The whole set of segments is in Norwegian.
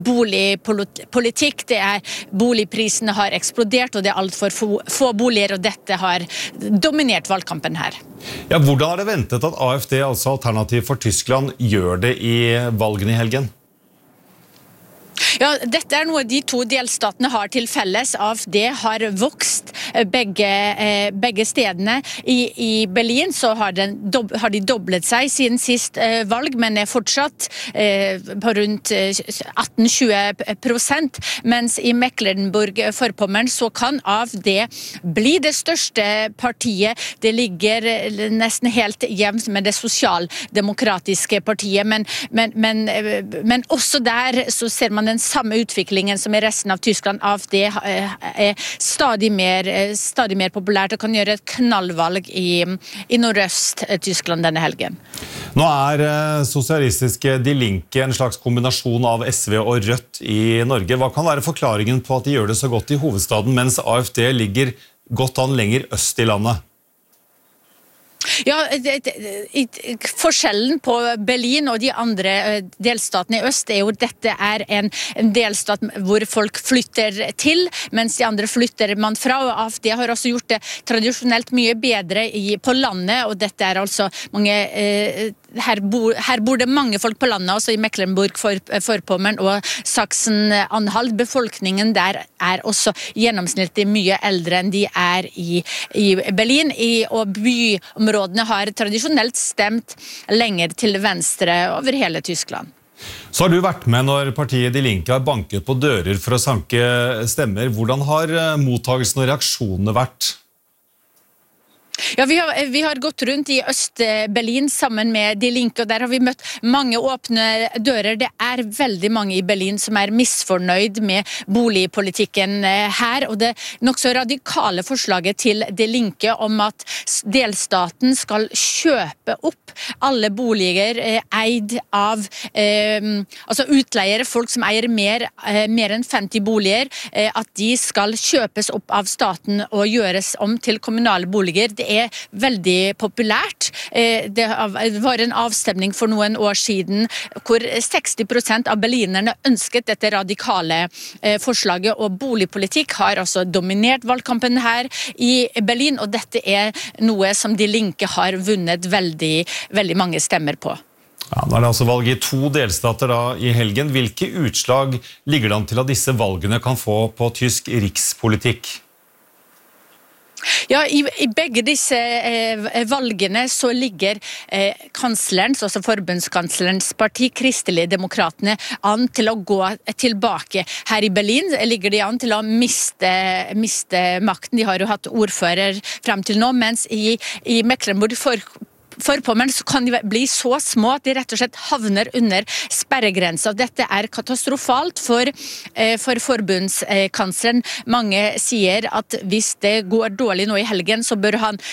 boligpolitikk, boligprisene har eksplodert, og det alt for få boliger, og dette har dominert valgkampen her. Ja, hvordan det ventet at AfD, altså Alternativ for Tyskland, gjør det i valgene i helgen? Ja, dette noe de to delstatene har til felles. AfD har vokst begge stedene. I Berlin så har de doblet seg siden sist valg, men fortsatt på rundt 18-20%, mens i Mecklenburg-Vorpommern så kan AfD bli det største partiet. Det ligger nesten helt jevnt med det sosialdemokratiske partiet, men også der så ser man den samme utviklingen som i resten av Tyskland. AfD stadig mer populært og kan gjøre et knallvalg i Nordøst-Tyskland denne helgen. Nå sosialistiske Die Linke en slags kombinasjon av SV og Rødt i Norge. Hva kan være forklaringen på at de gjør det så godt i hovedstaden, mens AfD ligger godt an lenger øst i landet? Ja, forskjellen på Berlin og de andre delstatene i øst jo dette en delstat hvor folk flytter til, mens de andre flytter man fra, og AfD har også gjort det tradisjonelt mye bedre på landet, og dette altså mange her bor det mange folk på landet, også i Mecklenburg-Vorpommern og Sachsen-Anhalt. Befolkningen der også gjennomsnittlig mye eldre enn de i Berlin, og byområdene har tradisjonelt stemt lenger til venstre over hele Tyskland. Så har du vært med når partiet Die Linke har banket på dører for å sanke stemmer. Hvordan har mottagelsen og reaksjonene vært? Ja, vi har gått rundt i Øst-Berlin sammen med Die Linke, og der har vi møtt mange åpne dører. Det veldig mange i Berlin som misfornøyd med boligpolitikken her, og det nok så radikale forslaget til Die Linke om at delstaten skal kjøpe opp alle boliger eid av altså utleiere, folk som eier mer enn 50 boliger, at de skal kjøpes opp av staten og gjøres om til kommunale boliger. Det veldig populært. Det var en avstemning for noen år siden hvor 60% av berlinerne ønsket dette radikale forslaget, og boligpolitikk har altså dominert valgkampen her i Berlin, og dette noe som Die Linke har vunnet veldig mange stemmer på. Ja, nå det altså valg i 2 delstater da i helgen. Hvilke utslag ligger det an til at disse valgene kan få på tysk rikspolitikk? Ja, i begge disse valgene så ligger kanslerens, altså forbundskanslerens parti, Kristelig-demokratene, an til å gå tilbake. Her i Berlin ligger de an til å miste makten. De har jo hatt ordfører frem til nå, mens i Mecklenburg-Vorpommern så kan de bli så små at de rett og slett havner under sperregrensa. Dette katastrofalt for forbundskansleren. Mange sier at hvis det går dårlig nå i helgen, så bør han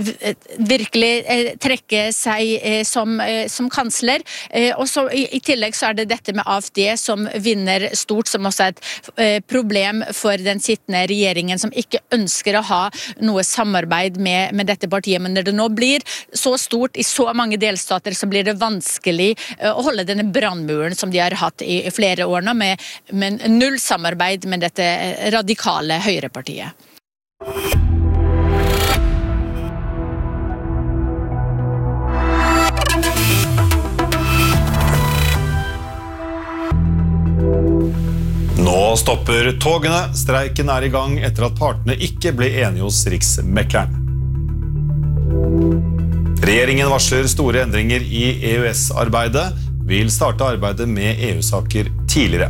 virkelig trekke seg som kansler. Og så i tillegg så det dette med AfD som vinner stort, som også et problem for den sittende regjeringen, som ikke ønsker å ha noe samarbeid med dette partiet. Men når det nå blir så stort i så mange delstater, så blir det vanskelig å holde denne brannmuren som de har hatt i flere år nå, med null samarbeid med dette radikale høyrepartiet. Nå stopper togene. Streiken i gang etter at partene ikke ble enige hos Riksmekleren. Regjeringen varsler store endringer i EØS-arbeidet, vil starte arbeidet med EU-saker tidligere.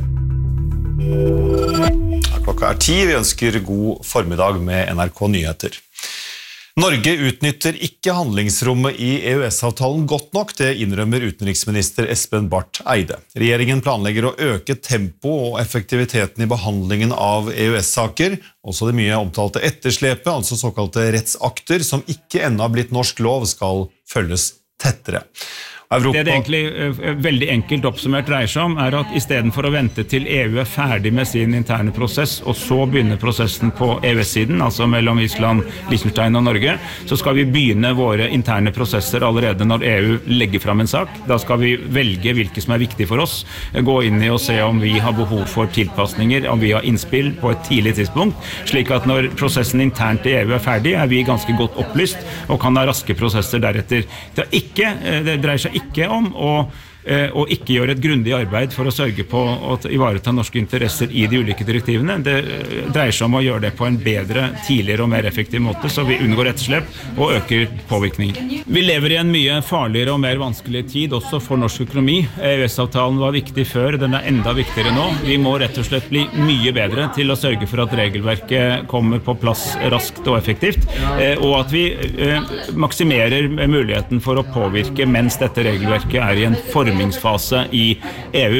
Klokka 10, vi ønsker god formiddag med NRK Nyheter. Norge utnytter ikke handlingsrommet i EØS-avtalen godt nok, det innrømmer utenriksminister Espen Barth Eide. Regjeringen planlegger å øke tempo og effektiviteten i behandlingen av EØS-saker, også det mye omtalte etterslepet, altså såkalte rettsakter, som ikke ennå har blitt norsk lov, skal følges tettere. Europa. Det egentlig veldig enkelt oppsummert dreier seg om, at I stedet for å vente til EU ferdig med sin interne prosess, og så begynne prosessen på EØS-siden, altså mellom Island, Liechtenstein og Norge, så skal vi begynne våre interne prosesser allerede når EU legger fram en sak. Da skal vi velge hvilke som viktig for oss, gå inn I og se om vi har behov for tilpasninger, om vi har innspill på et tidlig tidspunkt, slik at når prosessen internt I EU ferdig, vi ganske godt opplyst og kan ha raske prosesser deretter. Det dreier seg ikke om og ikke gjøre et grundig arbeid for å sørge på å ivareta norske interesser I de ulike direktivene. Det dreier seg om å gjøre det på en bedre, tidligere og mer effektiv måte, så vi unngår etterslep og øker påvirkningen. Vi lever I en mye farligere og mer vanskelig tid, også for norsk økonomi. EØS-avtalen var viktig før, den enda viktigere nå. Vi må rett og slett bli mye bedre til å sørge for at regelverket kommer på plass raskt og effektivt, og at vi maksimerer muligheten for å påvirke mens dette regelverket I en formingsfase I EU.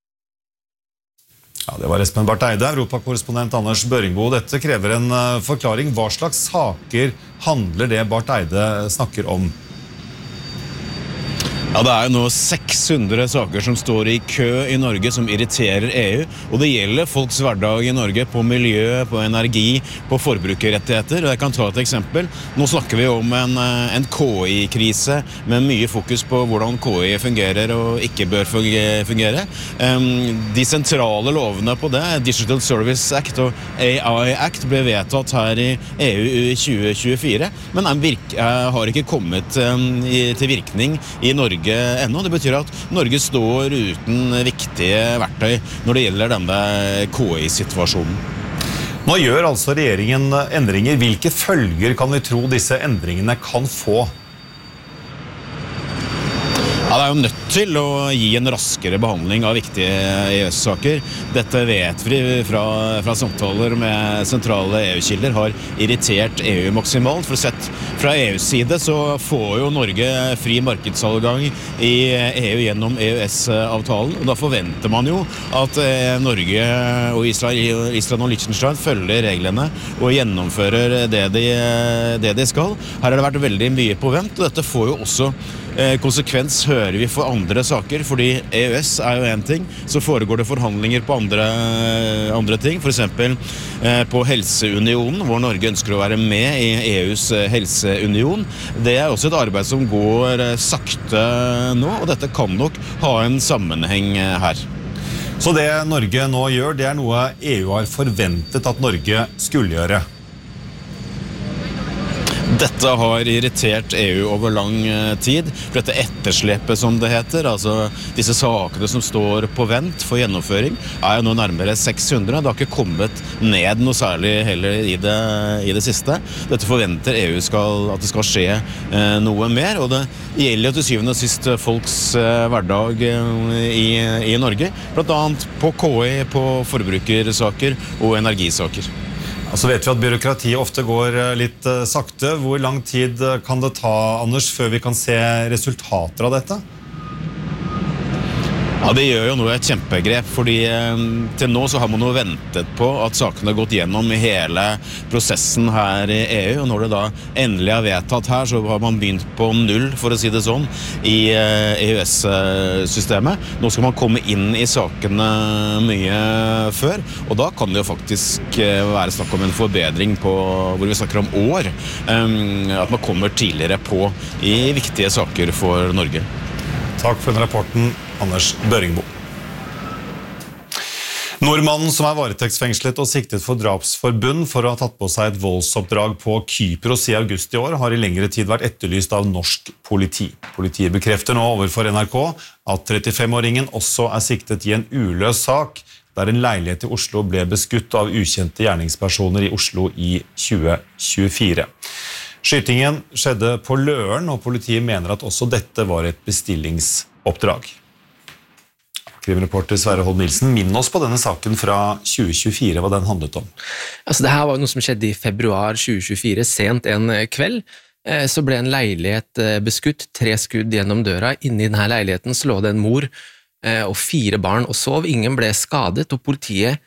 Ja, det var Espen Barth Eide, Europakorrespondent Anders Børingbo. Dette krever en forklaring. Hva slags saker handler det Barth Eide snakker om? Ja, det jo nå 600 saker som står I kø I Norge som irriterer EU, og det gjelder folks hverdag I Norge på miljø, på energi, på forbrukerrettigheter. Jeg kan ta et eksempel. Nå snakker vi om en KI-krise med mye fokus på hvordan KI fungerer og ikke bør fungere. De sentrale lovene på det, Digital Service Act og AI Act, ble vedtatt her I EU I 2024, men har ikke kommet til virkning I Norge ennå. Det betyr at Norge står uten viktige verktøy når det gjelder denne KI-situasjonen. Nå gjør altså regjeringen endringer. Hvilke følger kan vi tro disse endringene kan få? Ja, det jo nødt til å gi en raskere behandling av viktige EØS-saker. Dette vet vi fra samtaler med sentrale EU-kilder har irritert EU maksimalt. For sett fra EUs side så får jo Norge fri markedsadgang I EU gjennom EØS-avtalen. Og da forventer man jo at Norge og Island og Liechtenstein følger reglene og gjennomfører det de skal. Her har det vært veldig mye på vent, og dette får jo også konsekvens hører vi for andre saker, fordi EØS jo en ting, så foregår det forhandlinger på andre ting, for eksempel på Helseunionen, hvor Norge ønsker å være med I EUs helseunion. Det også et arbeid som går sakte nå, og dette kan nok ha en sammenheng her. Så det Norge nå gjør, det noe EU har forventet at Norge skulle gjøre? Dette har irritert EU over lang tid, for dette etterslepet som det heter, altså disse sakene som står på vent for gjennomføring, jo nå nærmere 600. Det har ikke kommet ned noe særlig heller I det siste. Dette forventer EU at det skal skje noe mer, og det gjelder til syvende og sist folks hverdag I Norge, blant annet på KI, på forbrukersaker og energisaker. Så vet vi at byråkratiet ofte går litt sakte. Hvor lang tid kan det ta, Anders, før vi kan se resultater av dette? Ja, det gjør jo nå et kjempegrep, fordi til nå så har man jo ventet på at sakene har gått gjennom I hele prosessen her I EU, og når det da endelig vedtatt her, så har man begynt på null, for å si det sånn, I EØS-systemet. Nå skal man komme inn I sakene mye før, og da kan det jo faktisk være snakk om en forbedring på, hvor vi snakker om år, at man kommer tidligere på I viktige saker for Norge. Takk for den rapporten, Anders Børingbo. Nordmannen som varetektsfengslet og siktet for drapsforbund for å ha tatt på seg et voldsoppdrag på Kypros I august I år, har I lengre tid vært etterlyst av norsk politi. Politiet bekrefter nå overfor NRK at 35-åringen også siktet I en uløs sak, der en leilighet I Oslo ble beskutt av ukjente gjerningspersoner I Oslo I 2024. Skytingen skjedde på Løren, og politiet mener at også dette var et bestillingsoppdrag. Krimreporter Sverre Holm Nilsen, minn oss på denne saken fra 2024, hva den handlet om. Altså, det her var noe som skjedde I februar 2024, sent en kveld. Så ble en leilighet beskutt, 3 skudd gjennom døra. Inne I denne leiligheten så lå det en mor og 4 barn og sov. Ingen ble skadet, og politiet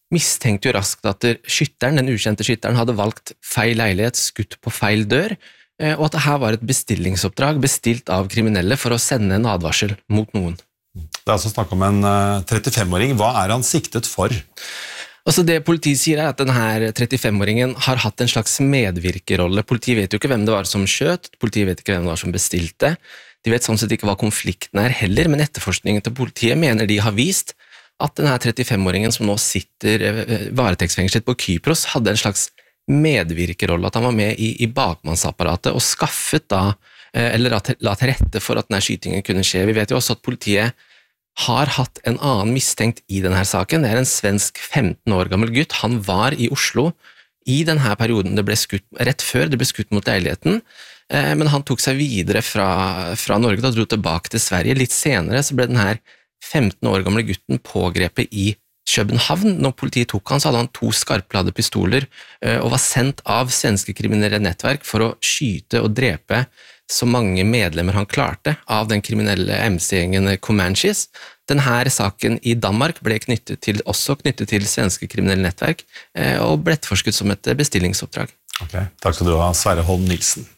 mistenkte jo raskt at den ukjente skytteren hadde valgt feil leilighet, skutt på feil dør. og at det her var et bestillingsoppdrag bestilt av kriminelle for å sende en advarsel mot noen. Det er altså snakk om en 35-åring. Hva er han siktet for? Altså det politiet sier er at denne 35-åringen har hatt en slags medvirkerolle. Politiet vet jo ikke hvem det var som skjøt, politiet vet ikke hvem det var som bestilte. De vet sånn sett ikke hva konflikten er heller, men etterforskningen til politiet mener de har vist at denne 35-åringen som nå sitter varetektsfengslet på Kypros hadde en slags medvirkerolle, at han var med i bakmannsapparatet og skaffet da, eller la til rette for at denne skytingen kunne skje. Vi vet jo også at politiet har hatt en annen mistenkt i denne saken. Det er en svensk 15 år gammel gutt. Han var i Oslo i denne perioden det ble skutt, rett før det ble skutt mot leiligheten, men han tok seg videre fra Norge og dro tilbake til Sverige. Litt senere så ble denne 15 år gamle gutten pågrepet i København. Når politiet tok han, så hadde han 2 skarpladde pistoler og var sendt av svenske kriminelle nettverk for å skyte og drepe så mange medlemmer han klarte av den kriminelle MC-gjengen Comanches. Denne saken i Danmark ble også knyttet til svenske kriminelle nettverk og ble etterforsket som et bestillingsoppdrag. Ok, takk skal du ha, Sverre Holm Nilsen.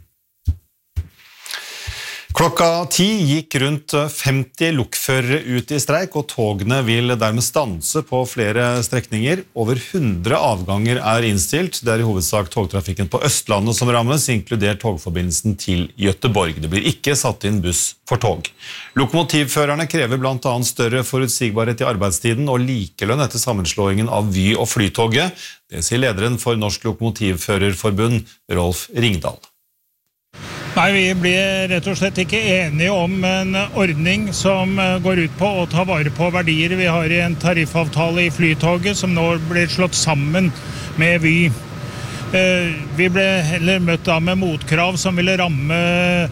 Klokka 10 gikk rundt 50 lokførere ut i streik, og togene vil dermed stanse på flere strekninger. Over 100 avganger er innstilt. Det er i hovedsak togtrafikken på Østlandet som rammes, inkludert togforbindelsen til Göteborg. Det blir ikke satt inn buss for tog. Lokomotivførerne krever blant annet større forutsigbarhet i arbeidstiden og likelønn etter sammenslåingen av Vy og Flytoget. Det sier lederen for Norsk Lokomotivførerforbund, Rolf Ringdal. Nei, vi blir rett og slett ikke enige om en ordning som går ut på å ta vare på verdier. Vi har en tariffavtale i Flytoget som nå blir slått sammen med Vy. Vi ble heller møtt da med motkrav som ville ramme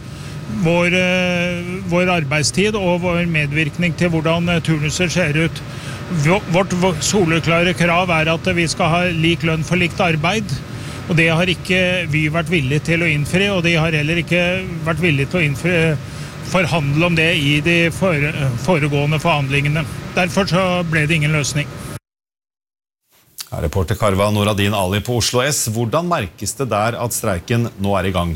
vår arbeidstid og vår medvirkning til hvordan turnuser ser ut. Vårt soleklare krav er at vi skal ha lik lønn for likt arbeid. Og det har ikke Vy vært villig til å innfri, og de har heller ikke vært villige til å forhandle om det i de foregående forhandlingene. Derfor så ble det ingen løsning. Reporter Karva Noradin Ali på Oslo S. Hvordan merkes det der at streiken nå er i gang?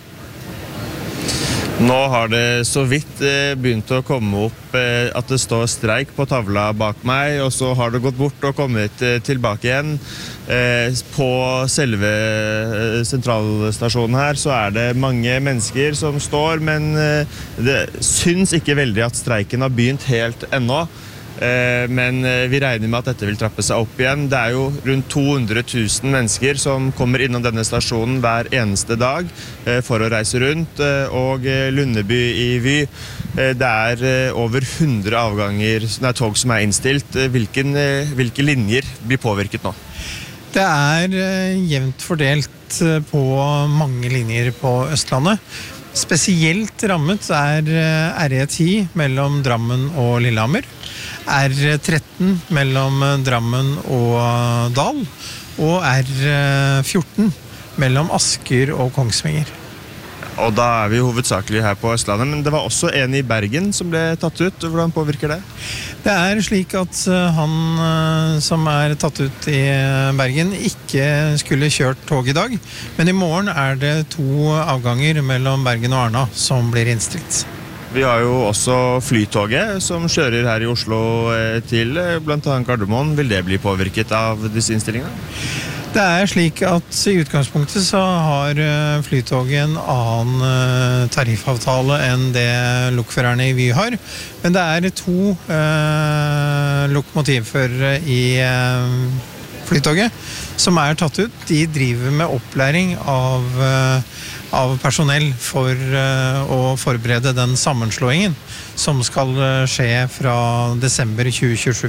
Nå har det så vidt begynt å komme opp at det står streik på tavla bak meg, og så har det gått bort og kommet tilbake igjen. På selve sentralstasjonen her så er det mange mennesker som står, men det syns ikke veldig at streiken har begynt helt ennå. Men vi regner med at dette vil trappe seg opp igjen. Det er jo rundt 200 000 mennesker som kommer innom denne stasjonen hver eneste dag for å reise rundt, og Lundeby i Vy, det er over 100 avganger, tog som er innstilt. Hvilke linjer blir påvirket nå? Det er jevnt fordelt på mange linjer på Østlandet. Spesielt rammet er RE10 mellom Drammen og Lillehammer, R13 mellom Drammen og Dal, og R14 mellom Asker og Kongsvinger. Og da er vi hovedsakelig her på Østlandet, men det var også en i Bergen som ble tatt ut. Hvordan påvirker det? Det er slik at han som er tatt ut i Bergen ikke skulle kjørt tog i dag, men i morgen er det 2 avganger mellom Bergen og Arna som blir innstilt. Vi har jo også Flytoget som kjører her i Oslo til blant annet Gardermoen. Vil det bli påvirket av disse innstillingene? Det er slik at i utgangspunktet så har Flytoget en annen tariffavtale enn det lokførerne i Vy har, men det er 2 lokomotivførere i Flytoget som er tatt ut. De driver med opplæring av personell for å forberede den sammenslåingen som skal skje fra desember 2027.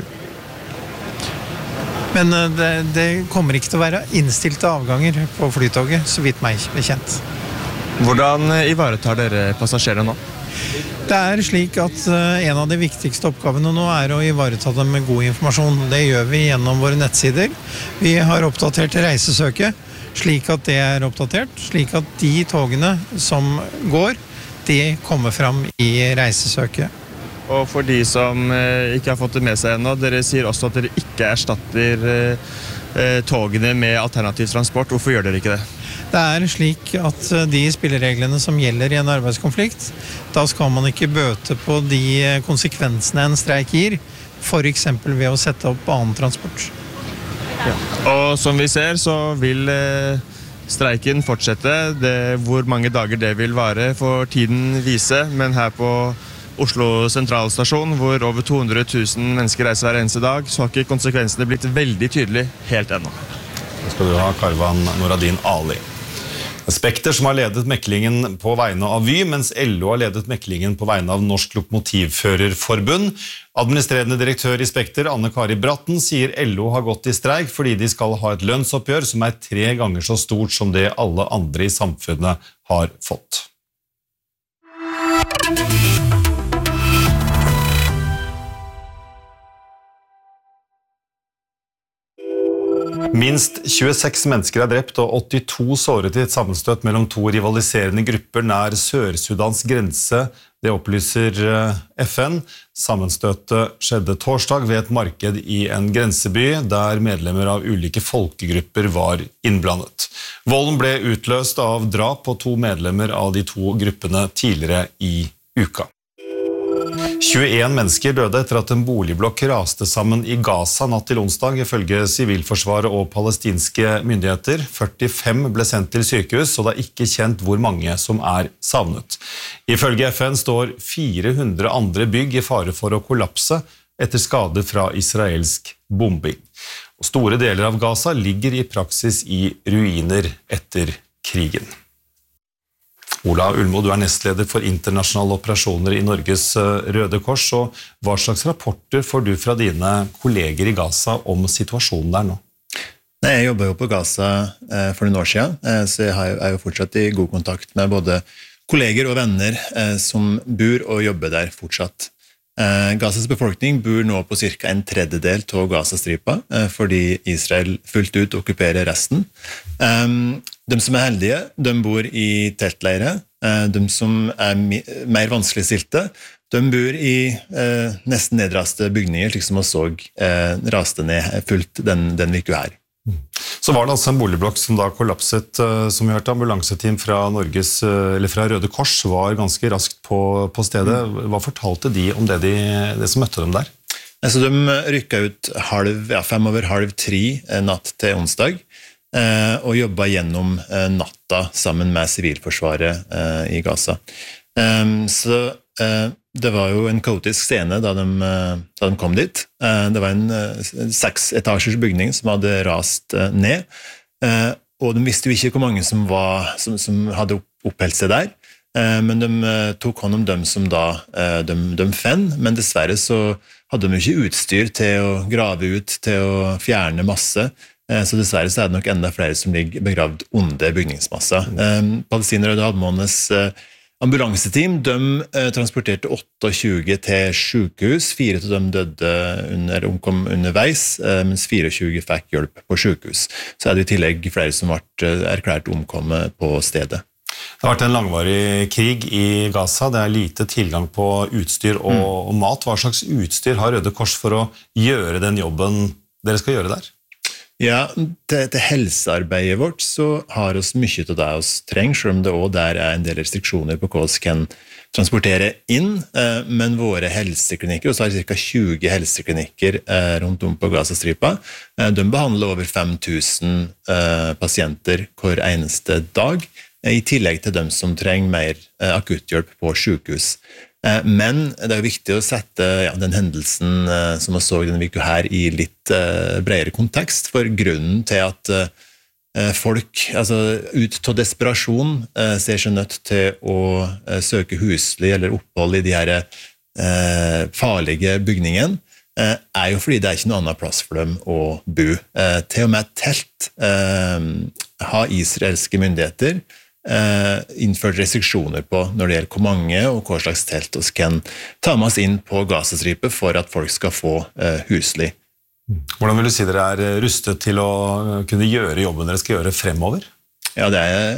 Men det kommer ikke til å være innstilte avganger på Flytoget, så vidt meg bekjent. Hvordan ivaretar dere passasjerene nå? Det er slik at en av de viktigste oppgavene nå er å ivareta dem med god informasjon. Det gjør vi gjennom våre nettsider. Vi har oppdatert reisesøket, slik at det er oppdatert, slik at de togene som går, de kommer fram i reisesøket. Og for de som ikke har fått det med seg ennå, dere sier også at dere ikke erstatter togene med alternativ transport. Hvorfor gjør dere ikke det? Det slik at de spillereglene som gjelder i en arbeidskonflikt, da skal man ikke bøte på de konsekvensene en streik gir, for eksempel ved å sette opp annen transport. Og som vi ser så vil streiken fortsette. Hvor mange dager det vil vare får tiden vise, men her på Oslo sentralstasjon, hvor over 200 000 mennesker reiser hver eneste dag, så har ikke konsekvensene blitt veldig tydelige helt ennå. Da skal du ha Karvan Noradin Ali. Spekter som har ledet meklingen på vegne av Vy, mens LO har ledet meklingen på vegne av Norsk Lokomotivførerforbund. Administrerende direktør i Spekter, Anne Kari Bratten, sier LO har gått i streik fordi de skal ha et lønnsoppgjør som 3 ganger så stort som det alle andre i samfunnet har fått. Minst 26 mennesker er drept og 82 såret i et sammenstøt mellom 2 rivaliserende grupper nær Sør-Sudans grense. Det opplyser FN. Sammenstøtet skjedde torsdag ved et marked i en grenseby der medlemmer av ulike folkegrupper var innblandet. Volden ble utløst av drap på 2 medlemmer av de 2 gruppene tidligere i uka. 21 mennesker døde etter at en boligblokk raste sammen i Gaza natt til onsdag, ifølge sivilforsvaret og palestinske myndigheter. 45 ble sendt til sykehus, og det er ikke kjent hvor mange som er savnet. Ifølge FN står 400 andre bygg i fare for å kollapse etter skade fra israelsk bombing. Og store deler av Gaza ligger i praksis i ruiner etter krigen. Ola Ulmo, du er nestleder for internasjonale operasjoner i Norges Røde Kors, og hva slags rapporter får du fra dine kolleger i Gaza om situasjonen der nå? Jeg jobber jo på Gaza for noen år siden, så jeg er jo fortsatt i god kontakt med både kolleger og venner som bor og jobber der fortsatt. Gazas befolkning bor nå på cirka 1/3 av Gazastripa, fordi Israel fullt ut okkuperer resten. De som er heldige, de bor i teltleire. De som er mer vanskeligstilte, de bor i nesten nedraste bygninger, slik som man så raste ned fullt den uka her. Så var det altså en boligblokk som da kollapset, som vi hørte. Ambulanseteam fra Røde Kors var ganske raskt på stedet. Hva fortalte de om det som møtte dem der? Altså, de rykket ut 2:30 natt til onsdag, og jobbet gjennom natta sammen med sivilforsvaret i Gaza. Så det var jo en kaotisk scene da de kom dit. Det var en 6-etasjers bygning som hadde rast ned, og de visste jo ikke hvor mange som hadde oppholdt seg der, men de tok hånd om dem som da de fant, men dessverre så hadde de jo ikke utstyr til å grave ut, til å fjerne masse, så dessverre så er det nok enda flere som ligger begravd under bygningsmassa. Palestinere og Hadmones ambulanseteam, de transporterte 28 til sykehus. 4 av dem omkom underveis, mens 24 fikk hjelp på sykehus. Så er det i tillegg flere som ble erklært omkommet på stedet. Det har vært en langvarig krig i Gaza. Det er lite tilgang på utstyr og mat. Hva slags utstyr har Røde Kors for å gjøre den jobben dere skal gjøre der? Ja, til helsearbeidet vårt så har oss mye av det oss trenger, selv om det også der er en del restriksjoner på hva vi kan transportere inn, men våre helseklinikker, og så har vi ca. 20 helseklinikker rundt om på Gazastripa, de behandler over 5000 pasienter hver eneste dag, i tillegg til dem som trenger mer akutthjelp på sykehus. Men det er viktig å sette den hendelsen som vi så denne uka her i litt bredere kontekst, for grunnen til at folk ut av desperasjon ser seg nødt til å søke husly eller opphold i de her farlige bygningene, er jo fordi det er ikke noe annet plass for dem å bo. Til og med telt har israelske myndigheter innført restriksjoner på når det gjelder hvor mange og hva slags telt vi kan ta med oss inn på Gazastripa for at folk skal få husly. Hvordan vil du si dere er rustet til å kunne gjøre jobben dere skal gjøre fremover? Ja,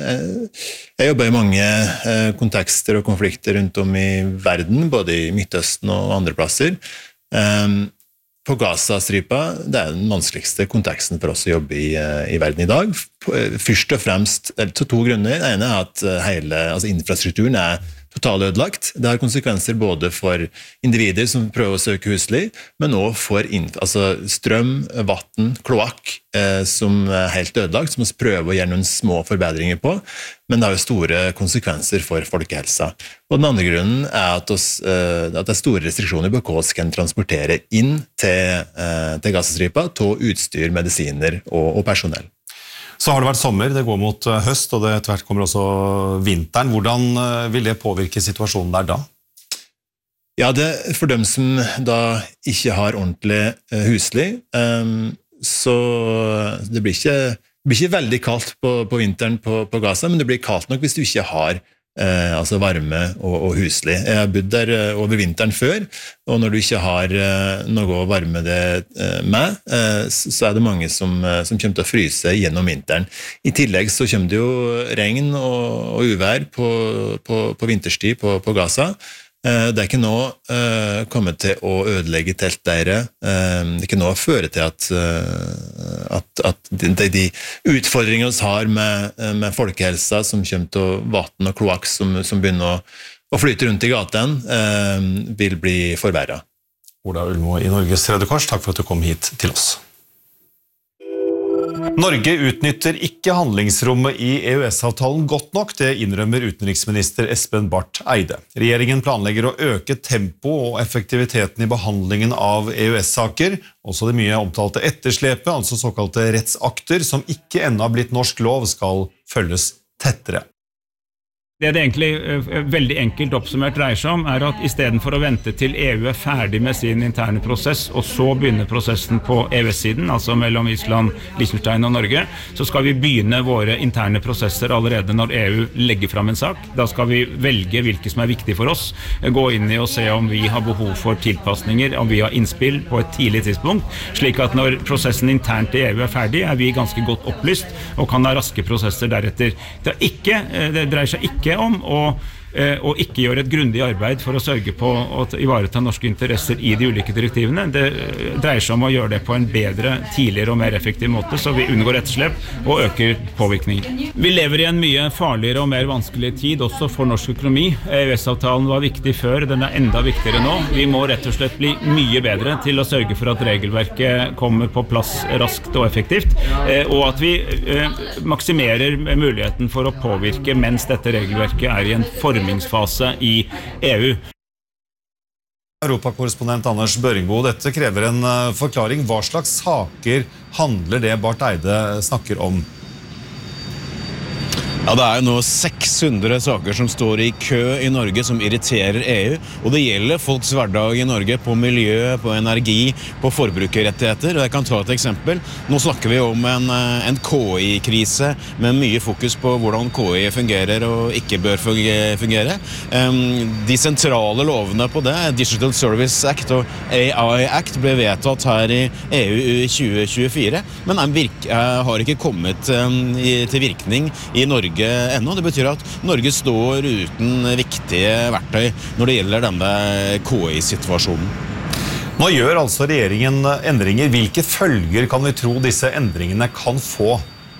jeg jobber i mange kontekster og konflikter rundt om i verden, både i Midtøsten og andre plasser. på Gaza-stripa, det den vanskeligste konteksten for oss å jobbe i verden i dag. Først og fremst, til to grunner. Det ene at altså infrastrukturen totalødelagt. Det har konsekvenser både for individer som prøver å søke husly, men også for strøm, vatten, kloakk, som helt ødelagt, som vi prøver å gjøre noen små forbedringer på, men det har jo store konsekvenser for folkehelsa. Og den andre grunnen at det store restriksjoner på hva vi kan transportere inn til Gazastripa, til utstyr, medisiner og personell. Så har det vært sommer, det går mot høst, og det etter hvert kommer også vinteren. Hvordan vil det påvirke situasjonen der da? Ja, for dem som da ikke har ordentlig husly, så det blir ikke veldig kaldt på vinteren på Gaza, men det blir kaldt nok hvis du ikke har varme og husly. Jeg har bodd der over vinteren før, og når du ikke har noe å varme det med, så det mange som kommer til å fryse gjennom vinteren. I tillegg så kommer det jo regn og uvær på vinterstid på Gaza. Det ikke nå kommet til å ødelegge teltleirer. Det ikke nå føre til at de utfordringene vi har med folkehelsa som kommer til vatten og kloakk som begynner å flyte rundt i gaten, vil bli forverret. Ola Ullmo i Norges Røde Kors, takk for at du kom hit til oss. Norge utnytter ikke handlingsrommet i EØS-avtalen godt nok, det innrømmer utenriksminister Espen Barth Eide. Regjeringen planlegger å øke tempo og effektiviteten i behandlingen av EØS-saker, også det mye omtalte etterslepet, altså såkalte rettsakter, som ikke ennå har blitt norsk lov, skal følges tettere. Det egentlig veldig enkelt oppsummert dreier seg om, at I stedet for å vente til EU ferdig med sin interne prosess, og så begynne prosessen på EØS-siden, altså mellom Island, Liechtenstein og Norge, så skal vi begynne våre interne prosesser allerede når EU legger fram en sak. Da skal vi velge hvilke som viktig for oss, gå inn I og se om vi har behov for tilpasninger, om vi har innspill på et tidlig tidspunkt, slik at når prosessen internt I EU ferdig, vi ganske godt opplyst, og kan ha raske prosesser deretter. Det dreier seg ikke om og ikke gjøre et grundig arbeid for å sørge på å ivareta norske interesser I de ulike direktivene. Det dreier seg om å gjøre det på en bedre, tidligere og mer effektiv måte, så vi unngår etterslep og øker påvirkningen. Vi lever I en mye farligere og mer vanskelig tid, også for norsk økonomi. EØS-avtalen var viktig før, den enda viktigere nå. Vi må rett og slett bli mye bedre til å sørge for at regelverket kommer på plass raskt og effektivt, og at vi maksimerer muligheten for å påvirke mens dette regelverket I en formingsfase I EU. Europakorrespondent Anders Børingbo, dette krever en forklaring. Hva slags saker handler det Barth Eide snakker om? Ja, det jo nå 600 saker som står I kø I Norge som irriterer EU, og det gjelder folks hverdag I Norge på miljø, på energi, på forbrukerrettigheter. Og jeg kan ta et eksempel. Nå snakker vi om en KI-krise med mye fokus på hvordan KI fungerer og ikke bør fungere. De sentrale lovene på det, Digital Service Act og AI Act, ble vedtatt her I EU I 2024, men har ikke kommet til virkning I Norge ennå. Det betyr at Norge står uten viktige verktøy når det gjelder denne KI-situasjonen. Nå gjør altså regjeringen endringer. Hvilke følger kan vi tro disse endringene kan få?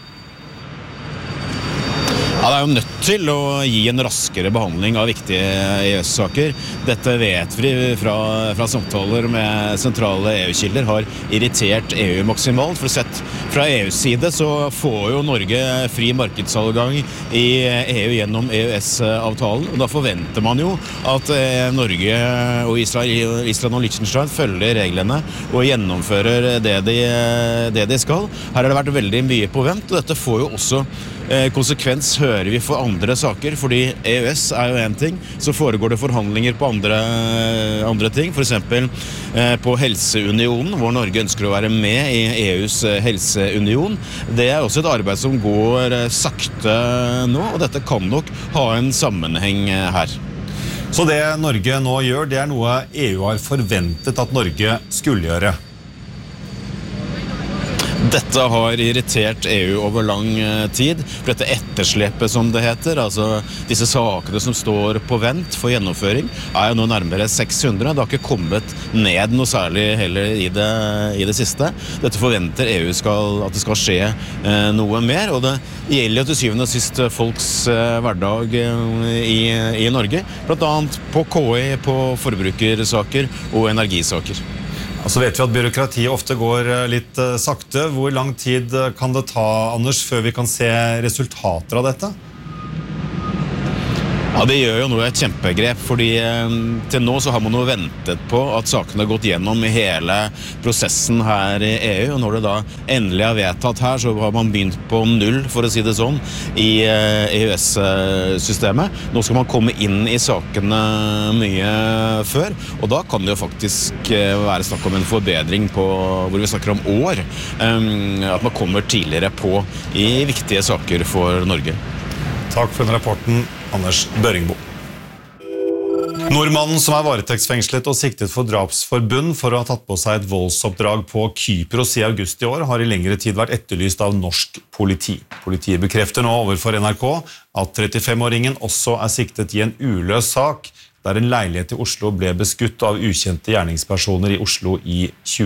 Ja, det jo nødt til å gi en raskere behandling av viktige EØS-saker. Dette vet vi fra samtaler med sentrale EU-kilder har irritert EU maksimalt. For sett fra EUs side så får jo Norge fri markedsadgang I EU gjennom EØS-avtalen. Og da forventer man jo at Norge og Island og Liechtenstein følger reglene og gjennomfører det de skal. Her har det vært veldig mye på vent, og dette får jo også konsekvens hører vi for andre saker, fordi EØS jo en ting, så foregår det forhandlinger på andre ting, for eksempel på Helseunionen, hvor Norge ønsker å være med I EUs helseunion. Det også et arbeid som går sakte nå, og dette kan nok ha en sammenheng her. Så det Norge nå gjør, det noe EU har forventet at Norge skulle gjøre? Dette har irritert EU over lang tid, for dette etterslepet som det heter, altså disse sakene som står på vent for gjennomføring, jo nå nærmere 600. Det har ikke kommet ned noe særlig heller i det siste. Dette forventer EU at det skal skje noe mer, og det gjelder jo til syvende og sist folks hverdag i Norge, blant annet på KI, på forbrukersaker og energisaker. Så vet vi at byråkratiet ofte går litt sakte. Hvor lang tid kan det ta, Anders, før vi kan se resultater av dette? Ja, det gjør jo nå et kjempegrep, fordi til nå så har man jo ventet på at sakene har gått gjennom i hele prosessen her i EU, og når det da endelig er vedtatt her, så har man begynt på null, for å si det sånn, i EØS-systemet. Nå skal man komme inn i sakene mye før, og da kan det jo faktisk være snakk om en forbedring på, hvor vi snakker om år, at man kommer tidligere på i viktige saker for Norge. Takk for den rapporten, Anders Børingbo. Nordmannen som varetektsfengslet og siktet for drapsforbund for å ha tatt på seg et voldsoppdrag på Kypros i august i år, har i lengre tid vært etterlyst av norsk politi. Politiet bekrefter nå overfor NRK at 35-åringen også siktet i en uløs sak, der en leilighet i Oslo ble beskutt av ukjente gjerningspersoner i Oslo i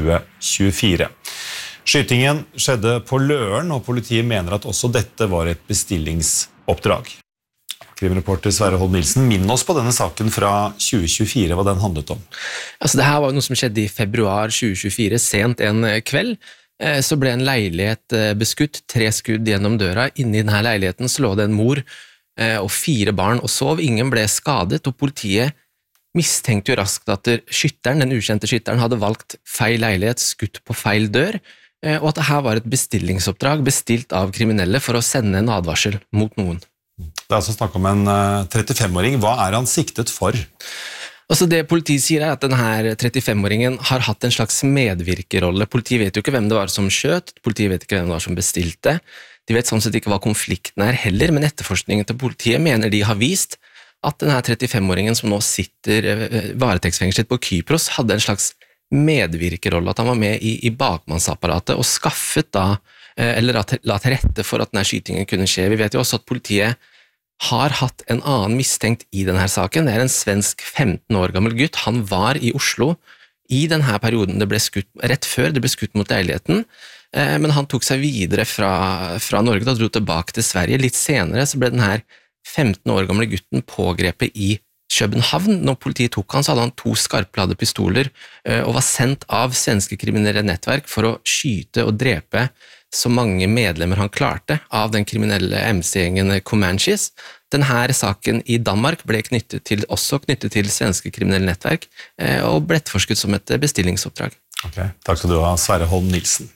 2024. Skytingen skjedde på Løren, og politiet mener at også dette var et bestillingsoppdrag. Krimreporter Sverre Holm Nilsen, minn oss på denne saken fra 2024, hva den handlet om. Det her var noe som skjedde i februar 2024, sent en kveld. Så ble en leilighet beskutt, 3 skudd gjennom døra. Inne i denne leiligheten så lå det en mor og 4 barn og sov. Ingen ble skadet, og politiet mistenkte jo raskt at den ukjente skytteren, hadde valgt feil leilighet, skutt på feil dør, og at dette var et bestillingsoppdrag bestilt av kriminelle for å sende en advarsel mot noen. Det er snakk om en 35-åring. Hva han siktet for? Det politiet sier at denne 35-åringen har hatt en slags medvirkerolle. Politiet vet jo ikke hvem det var som skjøt, politiet vet ikke hvem det var som bestilte. De vet sånn sett ikke hva konflikten heller, men etterforskningen til politiet mener de har vist at denne 35-åringen som nå sitter varetektsfengslet på Kypros hadde en slags medvirkerolle, at han var med i bakmannsapparatet og skaffet eller la til rette for at denne skytingen kunne skje. Vi vet jo også at politiet har hatt en annen mistenkt i denne saken. Det en svensk 15 år gammel gutt. Han var i Oslo i denne perioden det ble skutt, rett før det ble skutt mot leiligheten, men han tok seg videre fra Norge og dro tilbake til Sverige. Litt senere så ble denne 15 år gamle gutten pågrepet i København. Når politiet tok han, så hadde han 2 skarpladde pistoler og var sendt av svenske kriminelle nettverk for å skyte og drepe så mange medlemmer han klarte av den kriminelle MC-gjengen Comanches. Denne saken i Danmark ble også knyttet til svenske kriminelle nettverk og ble etterforsket som et bestillingsoppdrag. Okay. Takk skal du ha, Sverre Holm Nilsen.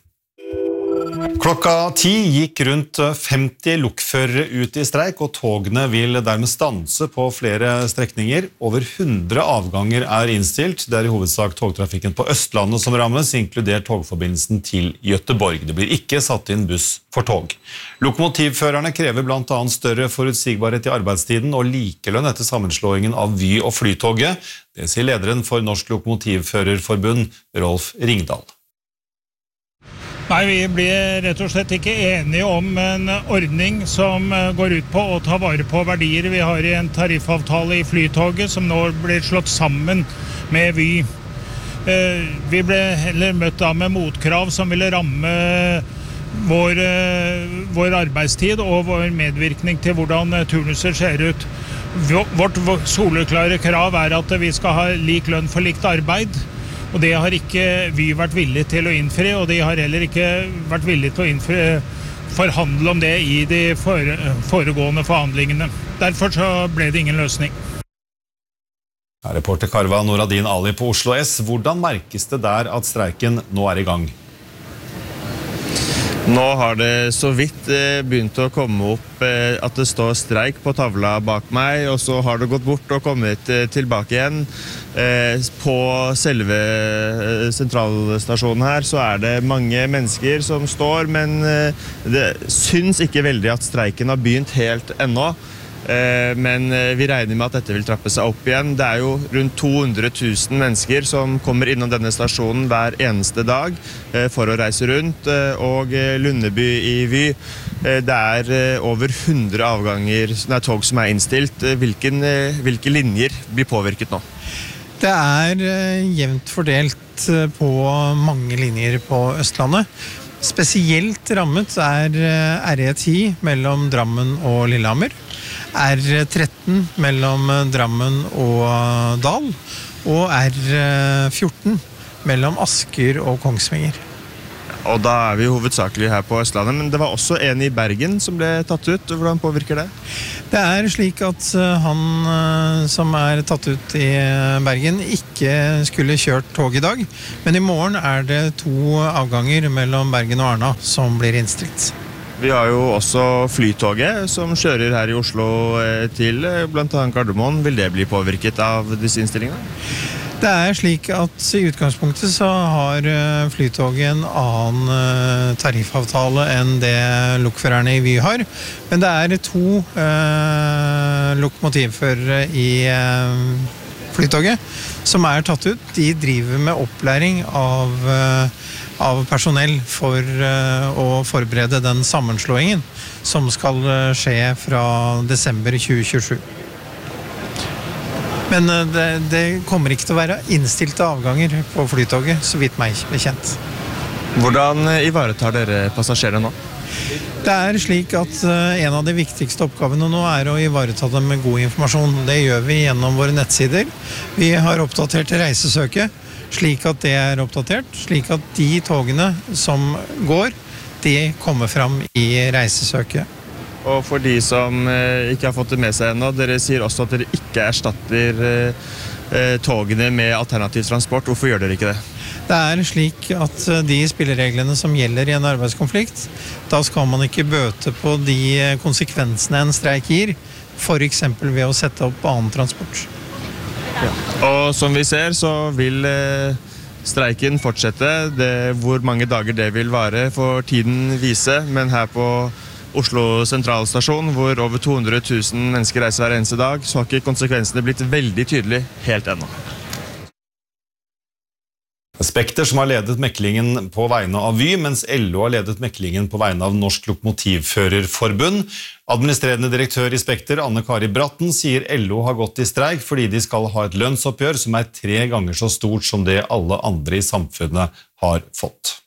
Klokka 10 gikk rundt 50 lokførere ut i streik, og togene vil dermed stanse på flere strekninger. Over 100 avganger innstilt. Det i hovedsak togtrafikken på Østlandet som rammes, inkludert togforbindelsen til Göteborg. Det blir ikke satt inn buss for tog. Lokomotivførerne krever blant annet større forutsigbarhet i arbeidstiden og likelønn etter sammenslåingen av Vy og Flytoget. Det sier lederen for Norsk Lokomotivførerforbund, Rolf Ringdal. Nei, vi blir rett og slett ikke enige om en ordning som går ut på å ta vare på verdier vi har i en tariffavtale i Flytoget, som nå blir slått sammen med Vy. Vi ble heller møtt med motkrav som ville ramme vår arbeidstid og vår medvirkning til hvordan turnuser ser ut. Vårt soleklare krav at vi skal ha lik lønn for likt arbeid. Og det har ikke Vy vært villige til å innfri, og de har heller ikke vært villige til å forhandle om det i de foregående forhandlingene. Derfor så ble det ingen løsning. Reporter Karva Noradin Ali på Oslo S. Hvordan merkes det der at streiken nå i gang? Nå har det så vidt begynt å komme opp at det står streik på tavla bak meg, og så har det gått bort og kommet tilbake igjen. På selve sentralstasjonen her så det mange mennesker som står, men det syns ikke veldig at streiken har begynt helt ennå. Men vi regner med at dette vil trappe seg opp igjen. Det jo rundt 200 000 mennesker som kommer innom denne stasjonen hver eneste dag for å reise rundt, og Lundeby i Vy, det over 100 avganger, tog som innstilt. Hvilke linjer blir påvirket nå? Det jevnt fordelt på mange linjer på Østlandet. Spesielt rammet RE10 mellom Drammen og Lillehammer, R13 mellom Drammen og Dal, og R14 mellom Asker og Kongsvinger. Og da vi hovedsakelig her på Østlandet, men det var også en i Bergen som ble tatt ut. Hvordan påvirker det? Det slik at han som tatt ut i Bergen ikke skulle kjørt tog i dag, men i morgen det 2 avganger mellom Bergen og Arna som blir innstilt. Vi har jo også Flytoget som kjører her i Oslo til blant annet Gardermoen. Vil det bli påvirket av disse innstillingene? Det slik at i utgangspunktet så har Flytoget en annen tariffavtale enn det lokførerne i Vy har, men det 2 lokomotivførere i Flytoget som tatt ut. De driver med opplæring av personell for å forberede den sammenslåingen som skal skje fra desember 2027. Men det kommer ikke til å være innstilte avganger på Flytoget, så vidt meg bekjent. Hvordan ivaretar dere passasjerene nå? Det slik at en av de viktigste oppgavene nå å ivareta dem med god informasjon. Det gjør vi gjennom våre nettsider. Vi har oppdatert reisesøket, slik at det oppdatert, slik at de togene som går, de kommer fram i reisesøket. Og for de som ikke har fått det med seg ennå, dere sier også at dere ikke erstatter togene med alternativ transport. Hvorfor gjør dere ikke det? Det slik at de spillereglene som gjelder i en arbeidskonflikt, da skal man ikke bøte på de konsekvensene en streik gir, for eksempel ved å sette opp annen transport. Ja. Og som vi ser, så vil streiken fortsette. Hvor mange dager det vil vare, får tiden vise, men her på Oslo sentralstasjon, hvor over 200 000 mennesker reiser hver eneste dag, så har ikke konsekvensene blitt veldig tydelige helt ennå. Spekter som har ledet meklingen på vegne av Vy, mens LO har ledet meklingen på vegne av Norsk Lokomotivførerforbund. Administrerende direktør i Spekter, Anne Kari Bratten, sier LO har gått i streik fordi de skal ha et lønnsoppgjør som 3 ganger så stort som det alle andre i samfunnet har fått.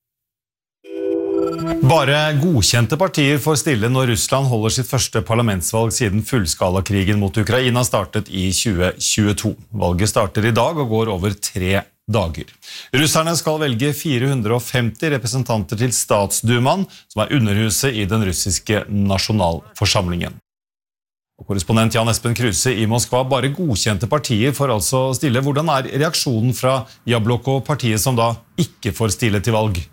Bare godkjente partier får stille når Russland holder sitt første parlamentsvalg siden fullskalakrigen mot Ukraina startet i 2022. Valget starter i dag og går over 3 dager. Russerne skal velge 450 representanter til Statsdumaen, som underhuset i den russiske nasjonalforsamlingen. Og korrespondent Jan Espen Kruse i Moskva, bare godkjente partier får altså stille. Hvordan reaksjonen fra Jabloko, partiet som da ikke får stille til valg?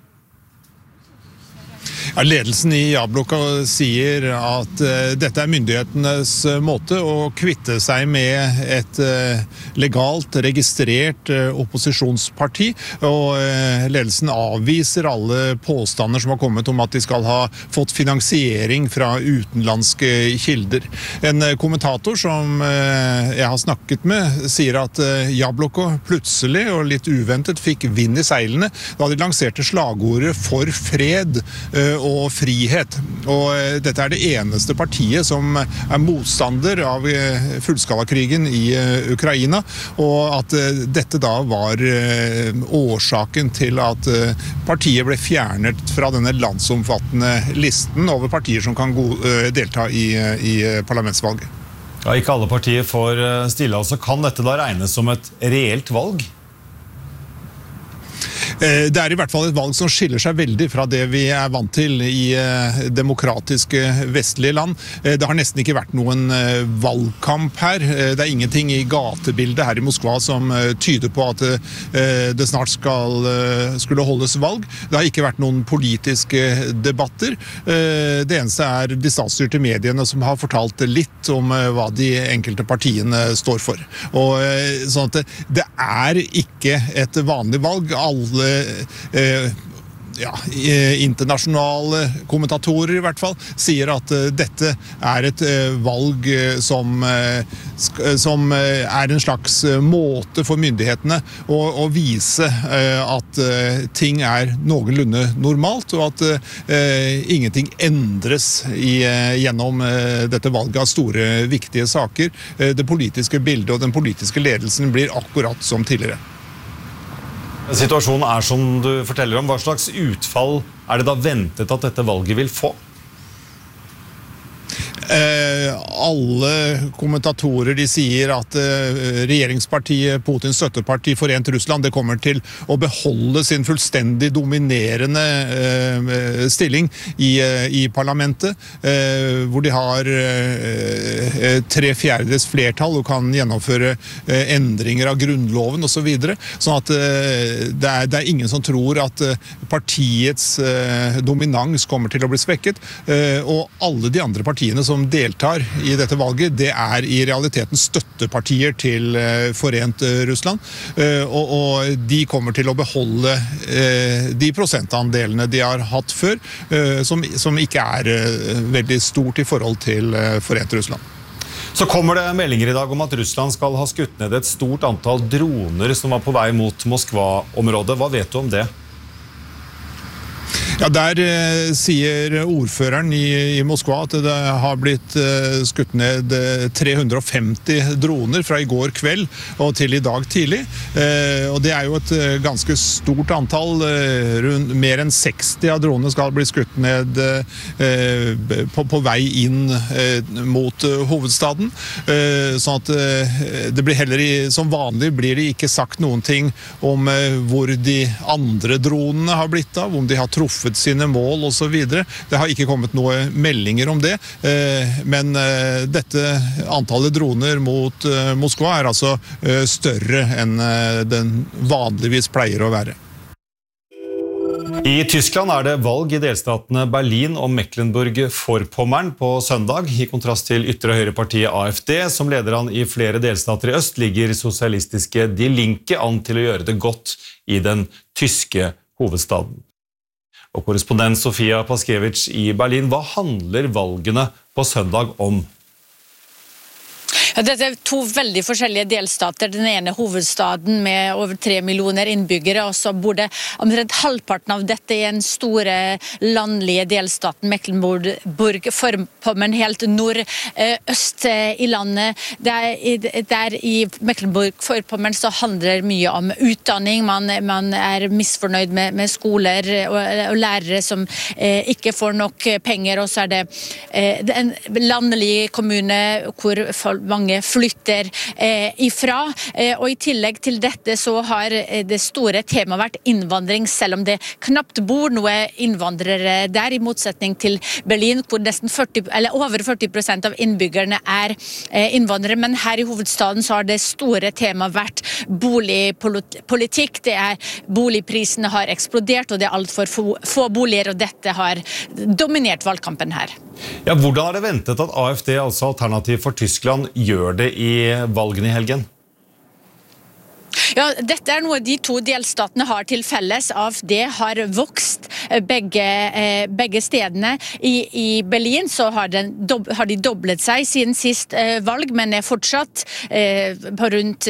Ja, ledelsen i Jabloko sier at dette myndighetenes måte å kvitte seg med et legalt registrert opposisjonsparti, og ledelsen avviser alle påstander som har kommet om at de skal ha fått finansiering fra utenlandske kilder. En kommentator som jeg har snakket med sier at Jabloko plutselig og litt uventet fikk vind i seilene da de lanserte slagordet for fred og frihet. Og dette det eneste partiet som motstander av fullskalakrigen i Ukraina, og at dette da var årsaken til at partiet ble fjernet fra denne landsomfattende listen over partier som kan delta i parlamentsvalget. Ja, ikke alle partier får stille, altså kan dette da regnes som et reelt valg? Det i hvert fall et valg som skiller seg veldig fra det vi vant til i demokratiske vestlige land. Det har nesten ikke vært noen valgkamp her. Det ingenting i gatebildet her i Moskva som tyder på at det snart skulle holdes valg. Det har ikke vært noen politiske debatter. Det eneste de statsstyrte mediene som har fortalt litt om hva de enkelte partiene står for. Og sånn at det ikke et vanlig valg. Alle internasjonale kommentatorer I hvert fall, sier at dette et valg som en slags måte for myndighetene å vise at ting noenlunde normalt, og at ingenting endres gjennom dette valget av store, viktige saker. Det politiske bildet og den politiske ledelsen blir akkurat som tidligere. Situasjonen som du forteller om. Hva slags utfall det da ventet at dette valget vil få? Alle kommentatorer de sier at regjeringspartiet, Putins støtteparti Forent Russland, det kommer til å beholde sin fullstendig dominerende stilling I parlamentet, hvor de har 3/4 flertall og kan gjennomføre endringer av grunnloven og så videre. Sånn at det ingen som tror at partiets dominans kommer til å bli svekket, og alle de andre partiene som deltar I dette valget, det I realiteten støttepartier til Forent Russland, og de kommer til å beholde de prosentandelene de har hatt før, som ikke veldig stort I forhold til Forent Russland. Så kommer det meldinger I dag om at Russland skal ha skutt ned et stort antall droner som var på vei mot Moskva-området. Hva vet du om det? Ja, der sier ordføreren I Moskva at det har blitt skutt ned 350 droner fra I går kveld og til I dag tidlig. Og det jo et ganske stort antall. Mer enn 60 av dronene skal bli skutt ned på vei inn mot hovedstaden. Sånn at det blir heller som vanlig blir det ikke sagt noen ting om hvor de andre dronene har blitt av, om de har truffet sine mål og så videre. Det har ikke kommet noen meldinger om det, men dette antallet droner mot Moskva altså større enn den vanligvis pleier å være. I Tyskland det valg I delstatene Berlin og Mecklenburg-Vorpommern på søndag. I kontrast til ytre høyrepartiet AfD, som leder an I flere delstater I øst, ligger sosialistiske Die Linke an til å gjøre det godt I den tyske hovedstaden. Og korrespondent Sofia Paskevich I Berlin, hva handler valgene på søndag om? Ja, dette to veldig forskjellige delstater. Den ene hovedstaden med over 3 millioner innbyggere, og så bor det omtrent halvparten av dette I den store landlige delstaten Mecklenburg-Vorpommern, helt nordøst I landet. Der I Mecklenburg-Vorpommern så handler det mye om utdanning. Man misfornøyd med skoler og lærere som ikke får nok penger, og så det en landlig kommune hvor mange flytter ifra, og I tillegg til dette så har det store temaet vært innvandring, selv om det knapt bor noen innvandrere der, I motsetning til Berlin, hvor nesten over 40% av innbyggerne innvandrere, men her I hovedstaden så har det store temaet vært boligpolitikk. Boligprisene har eksplodert, og det alt for få boliger, og dette har dominert valgkampen her. Ja, hvordan det ventet at AfD, altså Alternativ for Tyskland, gjør det I valgene I helgen? Ja, dette noe de to delstatene har til felles. AfD har vokst begge stedene. I Berlin så har de doblet seg siden sist valg, men fortsatt på rundt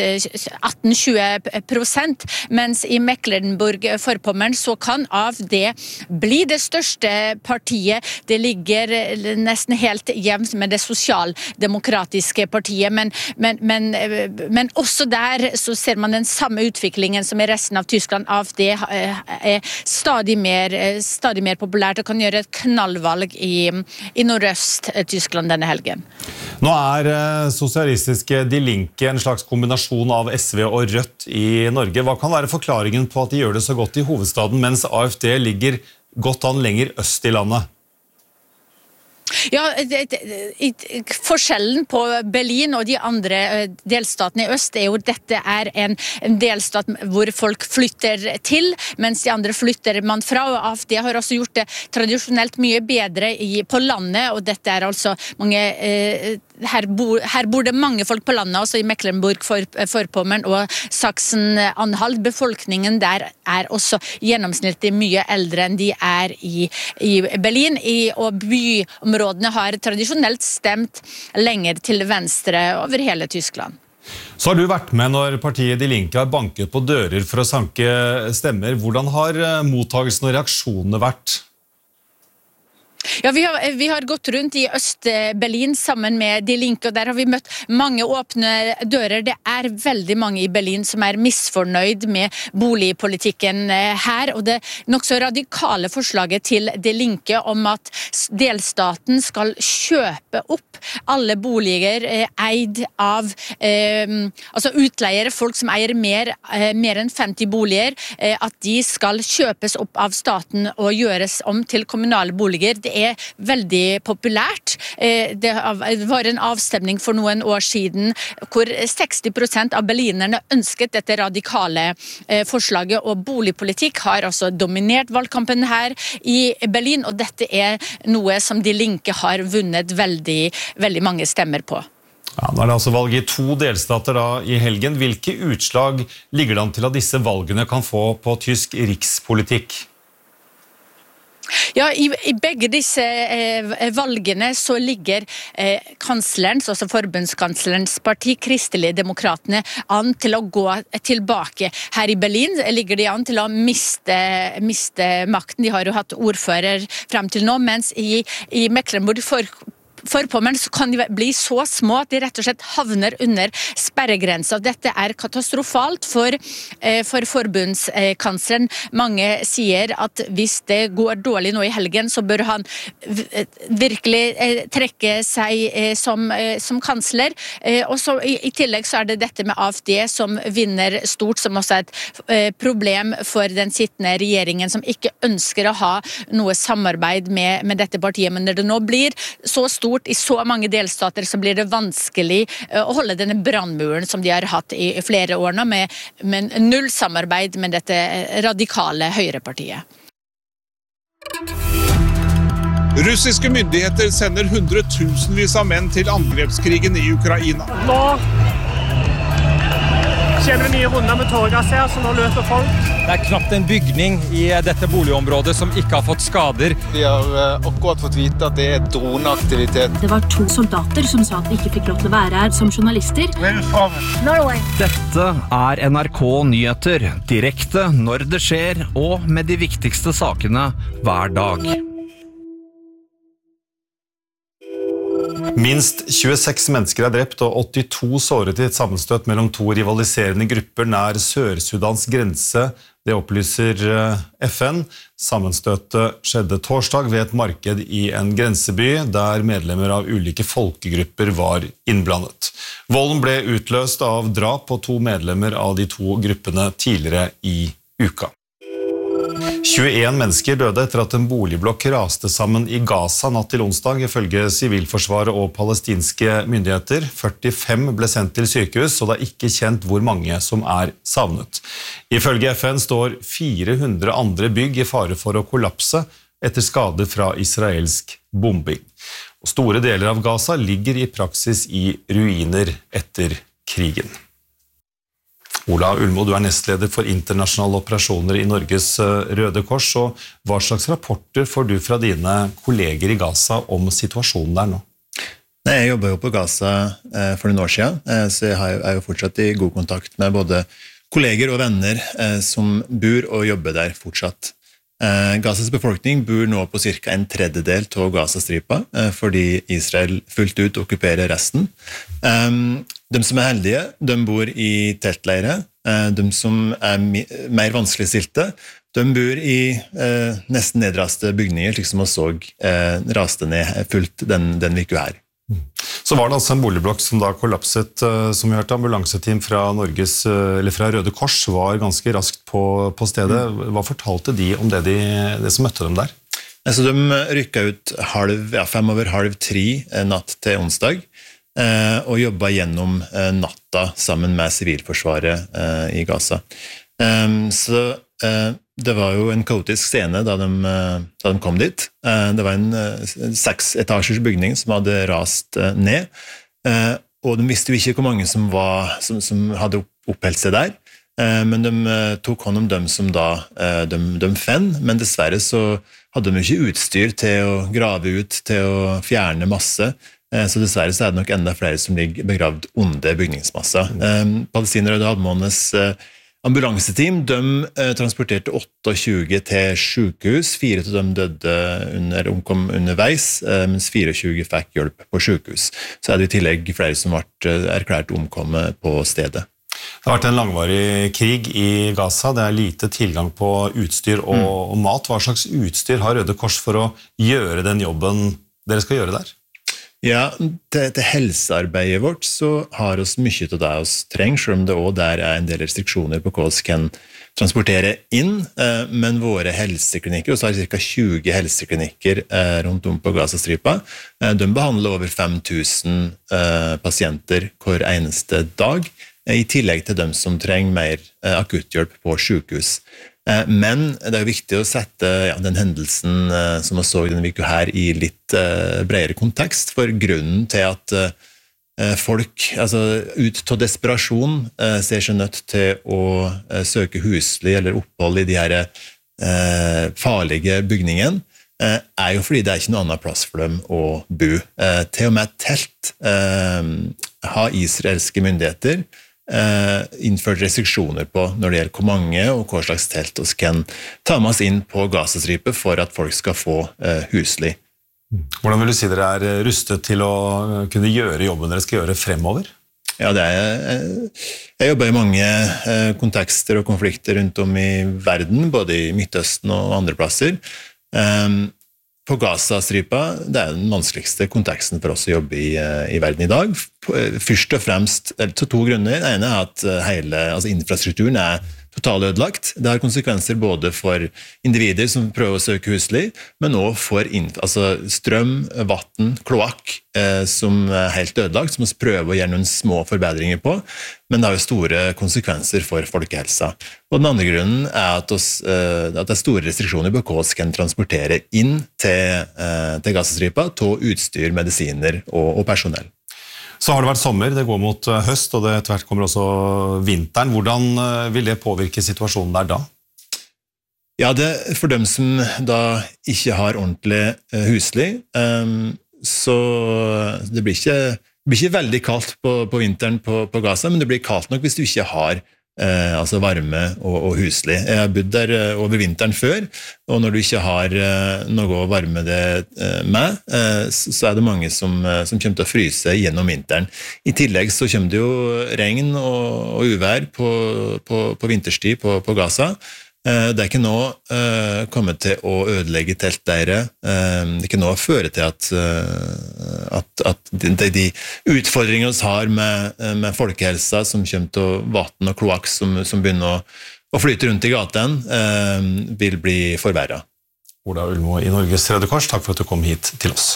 18-20%, mens I Mecklenburg-Vorpommern så kan AfD bli det største partiet. Det ligger nesten helt jevnt med det sosialdemokratiske partiet, men også der så ser man den samme utviklingen som I resten av Tyskland. AfD stadig mer populært og kan gjøre et knallvalg I Nordøst-Tyskland denne helgen. Nå sosialistiske Die Linke en slags kombinasjon av SV og Rødt I Norge. Hva kan være forklaringen på at de gjør det så godt I hovedstaden, mens AfD ligger godt an lenger øst I landet? Ja, forskjellen på Berlin og de andre delstatene I øst jo dette en delstat hvor folk flytter til, mens de andre flytter man fra, og AfD har også gjort det tradisjonelt mye bedre på landet, og dette altså mange her bor det mange folk på landet, også i Mecklenburg-Vorpommern og Sachsen-Anhalt. Befolkningen der også gjennomsnittlig mye eldre enn de i Berlin, og byområdene har tradisjonelt stemt lenger til venstre over hele Tyskland. Så har du vært med når partiet De Linke har banket på dører for å sanke stemmer. Hvordan har mottagelsen og reaksjonene vært? Ja, vi har gått rundt i Øst-Berlin sammen med De Linke, og der har vi møtt mange åpne dører. Det veldig mange i Berlin som misfornøyd med boligpolitikken her, og det nok så radikale forslaget til De Linke om at delstaten skal kjøpe opp alle boliger eid av altså utleiere, folk som eier mer enn 50 boliger, at de skal kjøpes opp av staten og gjøres om til kommunale boliger. Det veldig populært. Det var en avstemning for noen år siden hvor 60% av berlinerne ønsket dette radikale forslaget, og boligpolitikk har også dominert valgkampen her i Berlin, og dette noe som De Linke har vunnet veldig mange stemmer på. Ja, nå det altså valg i 2 delstater da i helgen. Hvilke utslag ligger det an til at disse valgene kan få på tysk rikspolitikk? Ja, i begge disse valgene så ligger kanslerens, altså forbundskanslerens parti, Kristelige Demokratene, an til å gå tilbake. Her i Berlin ligger de an til å miste makten. De har jo hatt ordfører frem til nå, mens i Mecklenburg-Vorpommern så kan de bli så små at de rett og slett havner under sperregrensa. Dette katastrofalt for forbundskansleren. Mange sier at hvis det går dårlig nå i helgen, så bør han virkelig trekke seg som kansler. Og så i tillegg så det dette med AfD som vinner stort, som også et problem for den sittende regjeringen, som ikke ønsker å ha noe samarbeid med dette partiet. Men når det nå blir så stort i så mange delstater, så blir det vanskelig å holde denne brannmuren som de har hatt i flere år nå, med null samarbeid med dette radikale høyrepartiet. Russiske myndigheter sender hundretusenvis av menn til angrepskrigen i Ukraina. Nå kjenner vi nye runder med tårgass her, så nå løper folk. Det knapt en bygning i dette boligområdet som ikke har fått skader. Vi har akkurat fått vite at det droneaktivitet. Det var 2 soldater som sa at de ikke fikk lov til å være her som journalister. Norway. Dette NRK Nyheter, direkte når det skjer, og med de viktigste sakene hver dag. Minst 26 mennesker drept og 82 såret i et sammenstøt mellom 2 rivaliserende grupper nær Sør-Sudans grense. Det opplyser FN. Sammenstøtet skjedde torsdag ved et marked i en grenseby, der medlemmer av ulike folkegrupper var innblandet. Volden ble utløst av drap på 2 medlemmer av de 2 gruppene tidligere i uka. 21 mennesker døde etter at en boligblokk raste sammen i Gaza natt til onsdag, ifølge Sivilforsvaret og palestinske myndigheter. 45 ble sendt til sykehus, og det ikke kjent hvor mange som savnet. Ifølge FN står 400 andre bygg i fare for å kollapse etter skader fra israelsk bombing. Og store deler av Gaza ligger i praksis i ruiner etter krigen. Ola Ulmo, du nestleder for internasjonale operasjoner i Norges Røde Kors, og hva slags rapporter får du fra dine kolleger i Gaza om situasjonen der nå? Jeg jobber jo på Gaza for noen år siden, så jeg jo fortsatt i god kontakt med både kolleger og venner som bor og jobber der fortsatt. Gazas befolkning bor nå på cirka 1/3 av Gazastripa, fordi Israel fullt ut okkuperer resten. De som heldige, de bor i teltleire. De som mer vanskeligstilte, de bor i nesten nedraste bygninger, slik som vi så raste ned fullt den uka her. Så var det altså en boligblokk som da kollapset, som vi hørte. Ambulanseteam fra Røde Kors var ganske raskt på stedet. Hva fortalte de om det som møtte dem der? Altså, de rykket ut 2:55 natt til onsdag, og jobbet gjennom natta sammen med Sivilforsvaret i Gaza. Så det var jo en kaotisk scene da de kom dit. Det var en 6-etasjers bygning som hadde rast ned. og de visste jo ikke hvor mange som hadde oppholdt seg der, men de tok hånd om dem som da de fann, men dessverre så hadde de ikke utstyr til å grave ut, til å fjerne masse, så dessverre så det nok enda flere som ligger begravd under bygningsmassa. Palestinere og Halvmånes ambulanseteam, de transporterte 28 til sykehus, 4 av dem omkom underveis, mens 24 fikk hjelp på sykehus. Så det i tillegg flere som ble erklært omkommet på stedet. Det har vært en langvarig krig i Gaza, det lite tilgang på utstyr og mat. Hva slags utstyr har Røde Kors for å gjøre den jobben dere skal gjøre der? Ja, til helsearbeidet vårt så har oss mye av det oss trenger, selv om det også der en del restriksjoner på hva vi kan transportere inn, men våre helseklinikker, og så har vi ca. 20 helseklinikker rundt om på Gazastripa, de behandler over 5000 pasienter hver eneste dag, i tillegg til dem som trenger mer akutthjelp på sykehus. Men det viktig å sette den hendelsen som vi så denne uka her i litt bredere kontekst, for grunnen til at folk ut til desperasjon ser seg nødt til å søke husly eller opphold i de her farlige bygningene, jo fordi det ikke noe annet plass for dem å bo. Til og med telt har israelske myndigheter innført restriksjoner på når det gjelder hvor mange og hva slags telt vi kan ta med oss inn på Gazastripa for at folk skal få husly. Hvordan vil du si dere rustet til å kunne gjøre jobben dere skal gjøre fremover? Ja, jeg jobber i mange kontekster og konflikter rundt om i verden, både i Midtøsten og andre plasser. På Gazastripa, det den vanskeligste konteksten for oss å jobbe i verden i dag. Først og fremst, til 2 grunner. Det ene at hele infrastrukturen totalt ødelagt. Det har konsekvenser både for individer som prøver å søke husly, men også for strøm, vatten, kloakk, som helt ødelagt, som vi prøver å gjøre noen små forbedringer på, men det har jo store konsekvenser for folkehelsa. Og den andre grunnen at det store restriksjoner på hva vi kan transportere inn til Gazastripa, til utstyr, medisiner og personell. Så har det vært sommer, det går mot høst, og det etter hvert kommer også vinteren. Hvordan vil det påvirke situasjonen der da? Ja, for dem som da ikke har ordentlig husly, så det blir ikke veldig kaldt på vinteren på Gaza, men det blir kaldt nok hvis du ikke har varme og husly. Jeg har bodd der over vinteren før, og når du ikke har noe å varme det med, så det mange som kommer til å fryse gjennom vinteren. I tillegg så kommer det jo regn og uvær på vinterstid på Gaza. Det ikke nå kommet til å ødelegge teltleirer. Det ikke nå føre til at de utfordringene vi har med folkehelsa som kommer til vatten og kloakk som begynner å flyte rundt i gaten, vil bli forverret. Ola Ullmo i Norges Røde Kors, takk for at du kom hit til oss.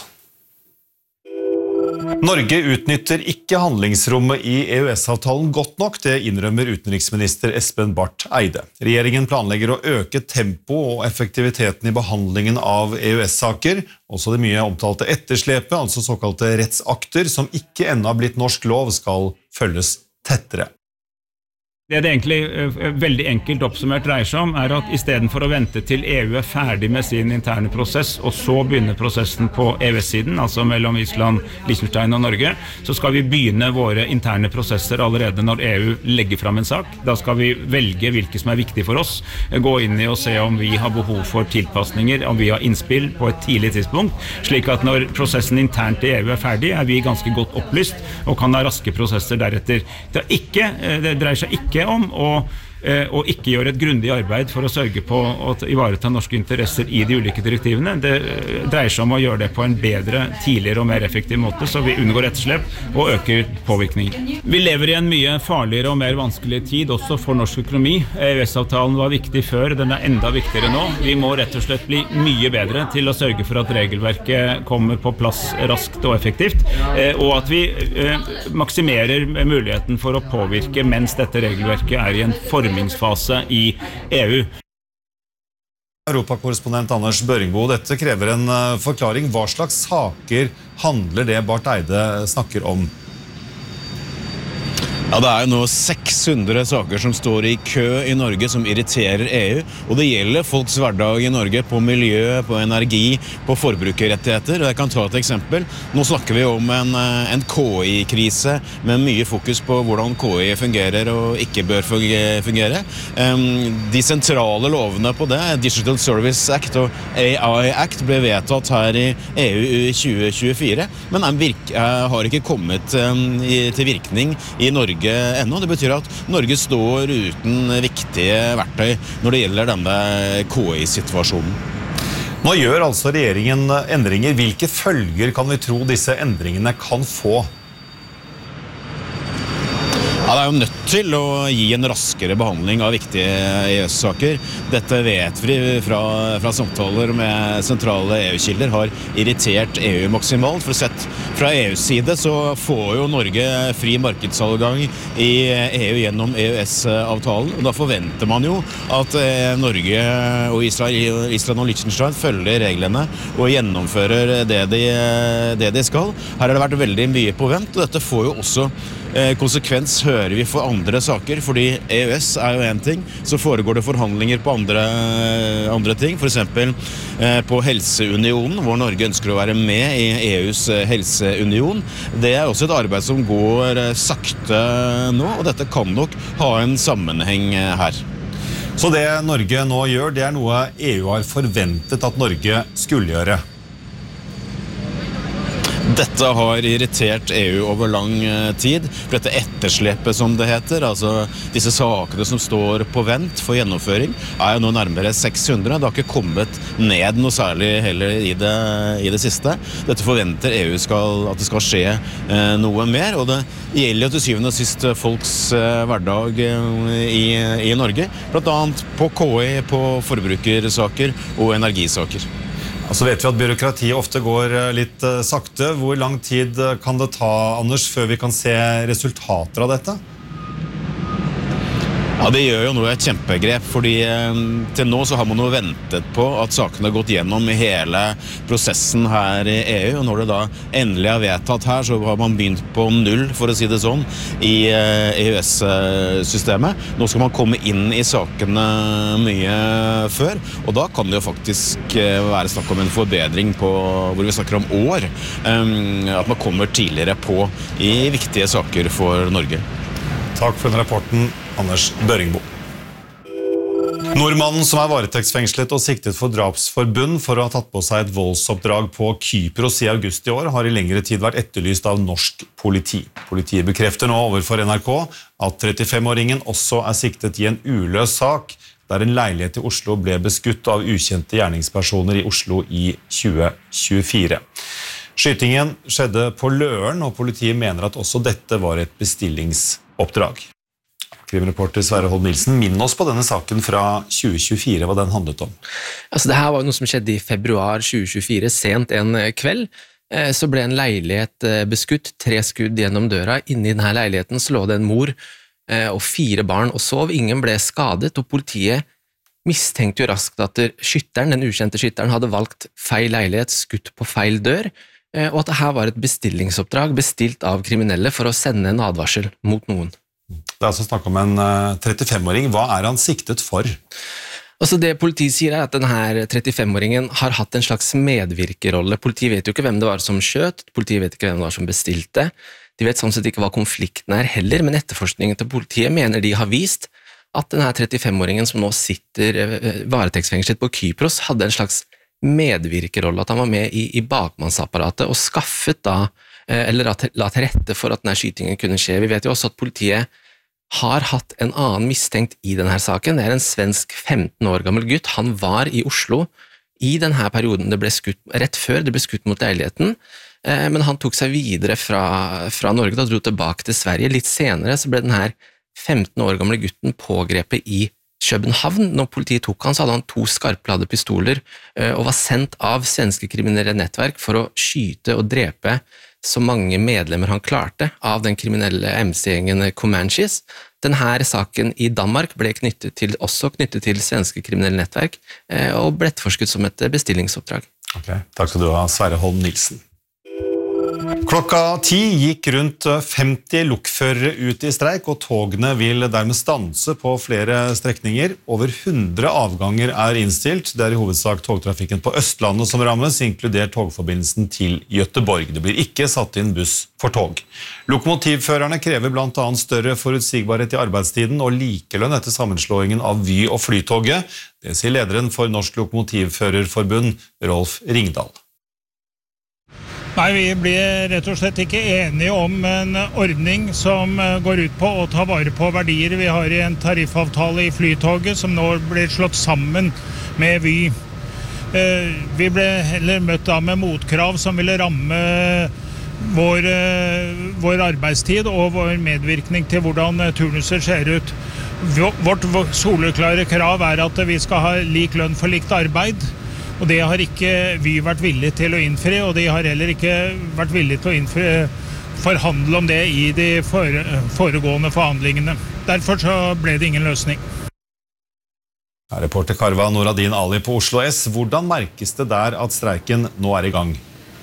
Norge utnytter ikke handlingsrommet i EØS-avtalen godt nok, det innrømmer utenriksminister Espen Barth Eide. Regjeringen planlegger å øke tempo og effektiviteten i behandlingen av EØS-saker, også det mye omtalte etterslepet, altså såkalte rettsakter, som ikke ennå har blitt norsk lov, skal følges tettere. Det egentlig veldig enkelt oppsummert dreier seg om, at i stedet for å vente til EU ferdig med sin interne prosess, og så begynne prosessen på EØS-siden, altså mellom Island, Liechtenstein og Norge, så skal vi begynne våre interne prosesser allerede når EU legger fram en sak. Da skal vi velge hvilke som viktig for oss, gå inn i og se om vi har behov for tilpasninger, om vi har innspill på et tidlig tidspunkt, slik at når prosessen internt i EU ferdig, vi ganske godt opplyst og kan ha raske prosesser deretter. Det dreier seg ikke om og ikke gjøre et grundig arbeid for å sørge på å ivareta norske interesser i de ulike direktivene. Det dreier seg om å gjøre det på en bedre, tidligere og mer effektiv måte, så vi unngår etterslep og øker påvirkningen. Vi lever i en mye farligere og mer vanskelig tid, også for norsk økonomi. EØS-avtalen var viktig før, den enda viktigere nå. Vi må rett og slett bli mye bedre til å sørge for at regelverket kommer på plass raskt og effektivt, og at vi maksimerer muligheten for å påvirke mens dette regelverket i en formingsfase i EU. Europakorrespondent Anders Børingbo, dette krever en forklaring. Hva slags saker handler det Barth Eide snakker om? Ja, det jo nå 600 saker som står i kø i Norge som irriterer EU, og det gjelder folks hverdag i Norge på miljø, på energi, på forbrukerrettigheter. Jeg kan ta et eksempel. Nå snakker vi om en KI-krise med mye fokus på hvordan KI fungerer og ikke bør fungere. De sentrale lovene på det, Digital Service Act og AI Act, ble vedtatt her i EU i 2024, men har ikke kommet til virkning i Norge ennå. Det betyr at Norge står uten viktige verktøy når det gjelder denne KI-situasjonen. Nå gjør altså regjeringen endringer. Hvilke følger kan vi tro disse endringene kan få? Ja, det jo nødt til å gi en raskere behandling av viktige EØS-saker. Dette vet vi fra samtaler med sentrale EU-kilder har irritert EU maksimalt. For sett fra EUs side så får jo Norge fri markedsadgang i EU gjennom EØS-avtalen. Og da forventer man jo at Norge og Island og Liechtenstein følger reglene og gjennomfører det de skal. Her har det vært veldig mye på vent, og dette får jo også konsekvens hører vi for andre saker, fordi EØS jo en ting, så foregår det forhandlinger på andre ting, for eksempel på Helseunionen, hvor Norge ønsker å være med i EUs helseunion. Det også et arbeid som går sakte nå, og dette kan nok ha en sammenheng her. Så det Norge nå gjør, det noe EU har forventet at Norge skulle gjøre? Dette har irritert EU over lang tid, for dette etterslepet som det heter, altså disse sakene som står på vent for gjennomføring, jo nå nærmere 600. Det har ikke kommet ned noe særlig heller i det siste. Dette forventer EU at det skal skje noe mer, og det gjelder jo til syvende og sist folks hverdag i Norge, blant annet på KI, på forbrukersaker og energisaker. Så vet vi at byråkratiet ofte går litt sakte. Hvor lang tid kan det ta, Anders, før vi kan se resultater av dette? Ja, det gjør jo nå et kjempegrep, fordi til nå så har man jo ventet på at sakene har gått gjennom i hele prosessen her i EU, og når det da endelig vedtatt her, så har man begynt på null, for å si det sånn, i EØS-systemet. Nå skal man komme inn i sakene mye før, og da kan det jo faktisk være snakk om en forbedring på, hvor vi snakker om år, at man kommer tidligere på i viktige saker for Norge. Takk for den rapporten, Anders Børingbo. Nordmannen som varetektsfengslet og siktet for drapsforbund for å ha tatt på seg et voldsoppdrag på Kypros i august i år, har i lengre tid vært etterlyst av norsk politi. Politiet bekrefter nå overfor NRK at 35-åringen også siktet i en uløs sak, der en leilighet i Oslo ble beskutt av ukjente gjerningspersoner i Oslo i 2024. Skytingen skjedde på Løren, og politiet mener at også dette var et bestillingsoppdrag. Krimreporter Sverre Holm Nilsen, minn oss på denne saken fra 2024, hva den handlet om. Altså, det her var noe som skjedde i februar 2024, sent en kveld. Så ble en leilighet beskutt, 3 skudd gjennom døra. Inni denne leiligheten så lå det en mor og 4 barn og sov. Ingen ble skadet, og politiet mistenkte jo raskt at den ukjente skytteren, hadde valgt feil leilighet, skutt på feil dør, og at dette var et bestillingsoppdrag bestilt av kriminelle for å sende en advarsel mot noen. Det altså snakk om en 35-åring. Hva han siktet for? Altså det politiet sier at denne 35-åringen har hatt en slags medvirkerolle. Politiet vet jo ikke hvem det var som skjøt, politiet vet ikke hvem det var som bestilte. De vet sånn sett ikke hva konflikten heller, men etterforskningen til politiet mener de har vist at denne 35-åringen som nå sitter varetektsfengslet på Kypros hadde en slags medvirkerolle, at han var med i bakmannsapparatet og skaffet da eller la til rette for at denne skytingen kunne skje. Vi vet jo også at politiet har hatt en annen mistenkt i denne saken. Det en svensk 15 år gammel gutt. Han var i Oslo i denne perioden det ble skutt, rett før det ble skutt mot leiligheten, men han tok seg videre fra Norge og dro tilbake til Sverige. Litt senere så ble denne 15 år gamle gutten pågrepet i København. Når politiet tok han, så hadde han 2 skarpladde pistoler og var sendt av svenske kriminelle nettverk for å skyte og drepe så mange medlemmer han klarte av den kriminelle MC-gjengen Comanches. Denne saken i Danmark ble også knyttet til svenske kriminelle nettverk og ble etterforsket som et bestillingsoppdrag. Ok, takk skal du ha, Sverre Holm Nilsen. Klokka 10 gikk rundt 50 lokførere ut i streik, og togene vil dermed stanse på flere strekninger. Over 100 avganger er innstilt. Det er i hovedsak togtrafikken på Østlandet som rammes, inkludert togforbindelsen til Göteborg. Det blir ikke satt inn buss for tog. Lokomotivførerne krever blant annet større forutsigbarhet i arbeidstiden og likelønn etter sammenslåingen av Vy og Flytoget. Det sier lederen for Norsk Lokomotivførerforbund, Rolf Ringdal. Nei, vi blir rett og slett ikke enige om en ordning som går ut på å ta vare på verdier vi har i en tariffavtale i Flytoget, som nå blir slått sammen med Vy. Vi ble heller møtt da med motkrav som ville ramme vår arbeidstid og vår medvirkning til hvordan turnuser ser ut. Vårt soleklare krav er at vi skal ha lik lønn for likt arbeid. Og det har ikke Vy vært villig til å innfri, og de har heller ikke vært villig til å forhandle om det i de foregående forhandlingene. Derfor så ble det ingen løsning. Reporter Karva Noradin Ali på Oslo S. Hvordan merkes det der at streiken nå er i gang?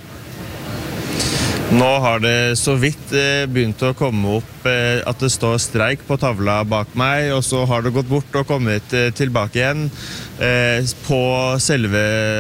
Nå har det så vidt begynt å komme opp at det står streik på tavla bak meg, og så har det gått bort og kommet tilbake igjen på selve